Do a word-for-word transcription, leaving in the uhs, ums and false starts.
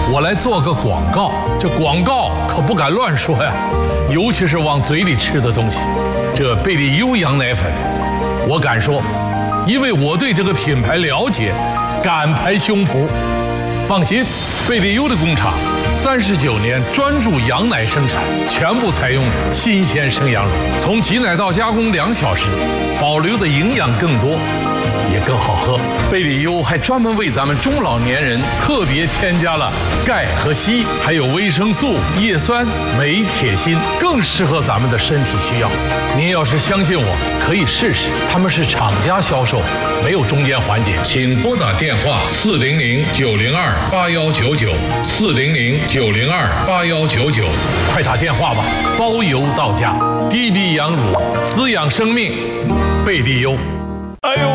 我来做个广告，这广告可不敢乱说呀，尤其是往嘴里吃的东西。这贝利优羊奶粉，我敢说，因为我对这个品牌了解，敢拍胸脯。放心，贝利优的工厂三十九年专注羊奶生产，全部采用新鲜生羊乳，从挤奶到加工两小时，保留的营养更多，也更好喝。贝利优还专门为咱们中老年人特别添加了钙和硒，还有维生素、叶酸、镁、铁、锌，更适合咱们的身体需要。您要是相信我，可以试试，他们是厂家销售，没有中间环节。请拨打电话四零零九零二八幺九九四零零九零二八幺九九，快打电话吧，包邮到家。低低羊乳，滋养生命，贝利优。 哎呦，